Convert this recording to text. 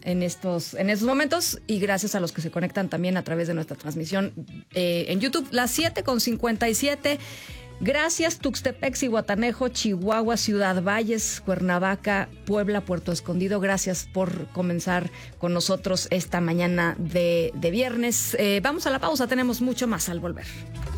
en estos momentos, y gracias a los que se conectan también a través de nuestra transmisión en YouTube. Las 7:57. Gracias, Tuxtepec, Zihuatanejo, Chihuahua, Ciudad Valles, Cuernavaca, Puebla, Puerto Escondido. Gracias por comenzar con nosotros esta mañana de viernes. Vamos a la pausa, tenemos mucho más al volver.